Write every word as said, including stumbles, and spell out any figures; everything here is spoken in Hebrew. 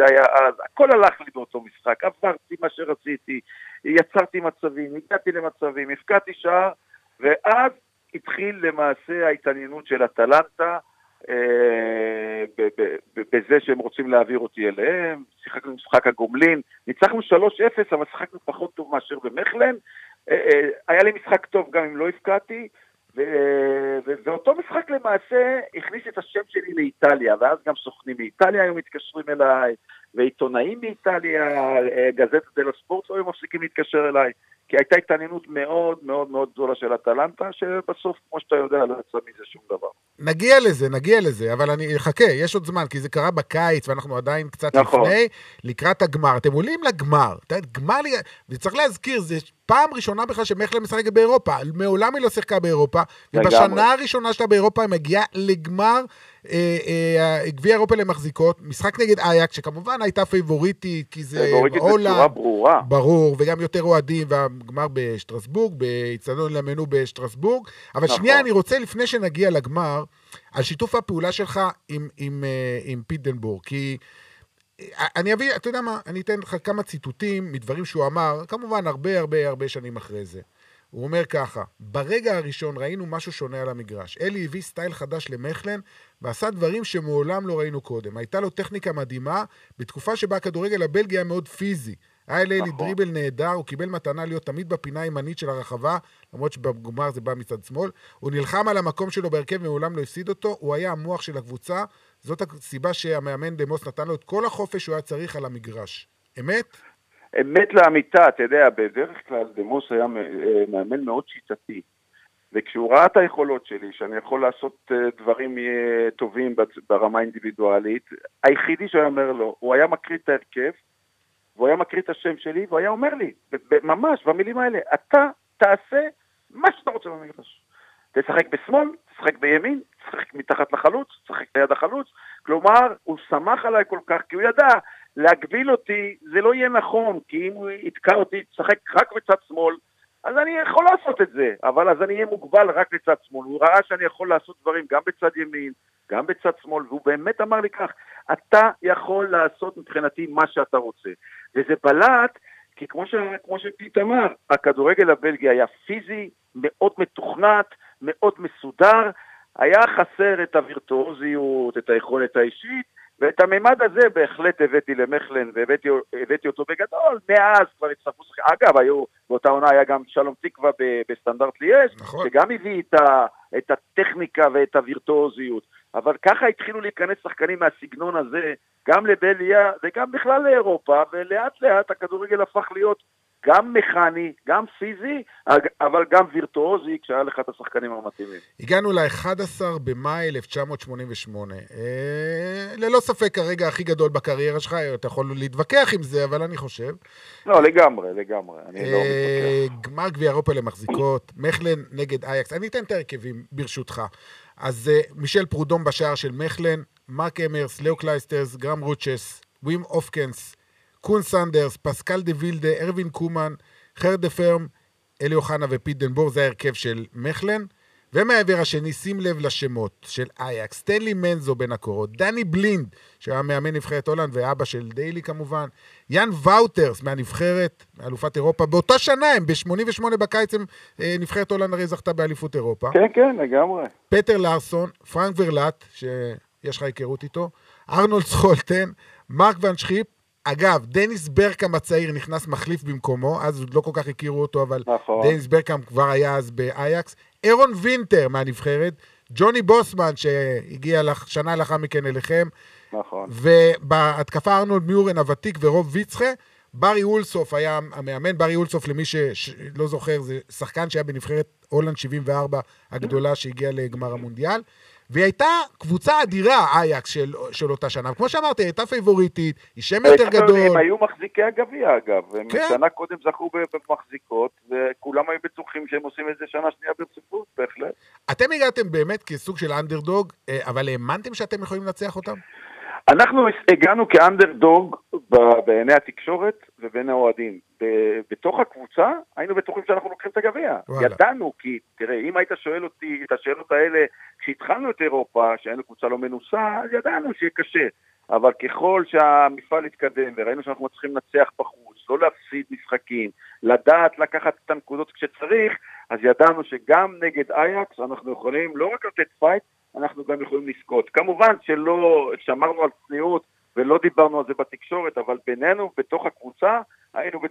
זה היה אז, הכל הלך לי באותו משחק, עברתי מה שרציתי, יצרתי מצבים, הגעתי למצבים, הפקעתי שער, ואז התחיל למעשה ההתעניינות של אטלנטה, בזה שהם רוצים להעביר אותי אליהם, שיחקנו משחק הגומלין, ניצחנו שלוש אפס, אבל שיחקנו פחות טוב מאשר במכלן, היה לי משחק טוב גם אם לא הפקעתי, ואותו משחק למעשה הכניס את השם שלי לאיטליה, ואז גם סוכנים מאיטליה היו מתקשרים אליי, ועיתונאים מאיטליה, גזטה דל הספורט, היו מפסיקים להתקשר אליי, כי הייתה התעניינות מאוד מאוד מאוד גדולה של אטלנטה, שבסוף, כמו שאתה יודע, לא יצא מזה שום דבר. נגיע לזה, נגיע לזה, אבל אני חכה, יש עוד זמן, כי זה קרה בקיץ, ואנחנו עדיין קצת נכון. לפני, לקראת הגמר. אתם עולים לגמר, גמר, וצריך להזכיר, זה פעם ראשונה בכלל שמכלן משחקת באירופה, מעולם היא לא שיחקה באירופה, ובשנה הראשונה שלה באירופה היא מגיעה לגמר אה, אה, גביע אירופה למחזיקות, משחק נגד אייקס, שכמובן הייתה פייבוריטית, כי זה בצורה ברורה. ברור, וגם יותר אוהדים, והגמר בשטרסבורג, בהצטדיון למנו בשטרסבורג, אבל נכון. שנייה אני רוצה לפני שנגיע לגמר, על שיתוף הפעולה שלך עם, עם, עם פיטנבורג, כי אני אביא, אתה יודע מה, אני אתן לך כמה ציטוטים מדברים שהוא אמר, כמובן הרבה הרבה הרבה שנים אחרי זה. הוא אומר ככה, ברגע הראשון ראינו משהו שונה על המגרש. אלי הביא סטייל חדש למכלן, ועשה דברים שמעולם לא ראינו קודם. הייתה לו טכניקה מדהימה, בתקופה שבה הכדורגל הבלגי היה מאוד פיזי. היה לאלי נכון. דריבל נהדר, הוא קיבל מתנה להיות תמיד בפינה הימנית של הרחבה, למרות שבגמר זה בא מצד שמאל. הוא נלחם על המקום שלו בהרכב ומעולם לא הפסיד אותו, הוא היה המוח של הקבוצה, זאת הסיבה שהמאמן דמוס נתן לו את כל החופש שהוא היה צריך על המגרש. אמת? אמת לאמיתה, אתה יודע, בדרך כלל דמוס היה מאמן מאוד שיטתי, וכשהוא ראה את היכולות שלי, שאני יכול לעשות דברים טובים ברמה אינדיבידואלית, היחידי שהוא אומר לו, הוא היה מקריא את ההרכב, והוא היה מקריא את השם שלי, והוא היה אומר לי, ממש, במילים האלה, אתה תעשה מה שאתה רוצה במגרש. תשחק בשמאל, תשחק בימין, תשחק מתחת לחלוץ, תשחק ליד החלוץ. כלומר, הוא שמח עליי כל כך, כי הוא ידע, להגביל אותי, זה לא יהיה נכון, כי אם הוא יתקע אותי, תשחק רק בצד שמאל, אז אני יכול לעשות את זה, אבל אז אני אהיה מוגבל רק בצד שמאל. הוא ראה שאני יכול לעשות דברים גם בצד ימין, גם בצד שמאל, והוא באמת אמר לי כך, אתה יכול לעשות מבחינתי מה שאתה רוצה. וזה בלט, כי כמו, ש... כמו שפית אמר, הכדורגל הבלגי היה פיזי, מאוד מתוכנת, מאוד מסודר, היה חסר את הווירטואוזיות, את היכולת האישית, ואת הממד הזה בהחלט הבאתי למכלן, והבאתי אותו בגדול, מאז כבר הצטרפו שחקנים, אגב, היו, באותה עונה היה גם שלום תקווה בסטנדרט ליאז', נכון. שגם הביא את, ה, את הטכניקה ואת הווירטואוזיות, אבל ככה התחילו להיכנס שחקנים מהסגנון הזה, גם לבליה וגם בכלל לאירופה, ולאט לאט הכדורגל הפך להיות גם מכני, גם פיזי, אבל גם וירטואוזי, כשהיה לך את השחקנים המתאימים. הגענו ל-אחד עשר במאי אלף תשע מאות שמונים ושמונה. אה, ללא ספק הרגע הכי גדול בקריירה שלך, אתה יכול להתווכח עם זה, אבל אני חושב. לא, לגמרי, לגמרי. אני אה, לא מתווכח. גמר גביע אירופה למחזיקות, מכלן נגד אייקס. אני אתן את הרכבים ברשותך. אז אה, מישל פרודום בשער של מכלן, מרק אמרס, לאו קלייסטרס, גרם רוצ'ס, ווים אופקנס, קון סנדרס, פסקל דה וילדה, ארווין קומן, חרד דה פרם, אלי אוחנה ופיטנבורג, זה ההרכב של מכלן, ומהעבר השני, שים לב לשמות של אייקס, סטנלי מנזו בין הקורות, דני בלינד, שהיה מאמן נבחרת הולנד, ואבא של דיילי כמובן, יאן ואוטרס מהנבחרת, אלופת אירופה, באותה שנה הם, ב-שמונים ושמונה בקיץ הם, נבחרת הולנד הרי זכתה באליפות אירופה. כן, כן, לגמרי. פטר לארסון, פרנק ורלט, שיש לך היכרות איתו, ארנולד סחולטן, מרק ון שחיפ, אגב, דניס ברקאם הצעיר נכנס מחליף במקומו, אז עוד לא כל כך הכירו אותו, אבל נכון. דניס ברקאם כבר היה אז באייקס, אירון וינטר מהנבחרת, ג'וני בוסמן שהגיע שנה לאחר מכן אליכם, נכון. ובהתקפה ארנולד מיורן הוותיק ורוב ויצחה, ברי אולסוף היה המאמן, ברי אולסוף למי שלא זוכר, זה שחקן שהיה בנבחרת הולנד שבעים וארבע הגדולה שהגיעה לגמר המונדיאל, והיא הייתה קבוצה אדירה, אייקס של, של אותה שנה. כמו שאמרתי, הייתה פייבוריטית, היא שם יותר גדול. הם היו מחזיקי הגביע, אגב. הם כן. שנה קודם זכו במחזיקות, וכולם היו בטוחים שהם עושים את זה שנה שנייה ברציפות, בהחלט. אתם הגעתם באמת כסוג של אנדרדוג, אבל האמנתם שאתם יכולים לנצח אותם? אנחנו הגענו כאנדרדוג בעיני התקשורת ובין האוהדים. בתוך הקבוצה היינו בטוחים שאנחנו לוקחים את הגביע. ידענו, כי תראה, אם היית שואל אותי את השאלות האלה כשהתחלנו את אירופה, שהיינו קבוצה לא מנוסה, אז ידענו שיהיה קשה. אבל ככל שהמפעל התקדם, וראינו שאנחנו צריכים לנצח בחוץ, לא להפסיד משחקים, לדעת לקחת את הנקודות כשצריך, אז ידענו שגם נגד אייקס אנחנו יכולים לא רק לתת פייט, אנחנו גם יכולים לזכות. כמובן שלא שמרנו על צניעות, ולא דיברנו על זה בתקשורת, אבל בינינו, בתוך הקבוצה, היינו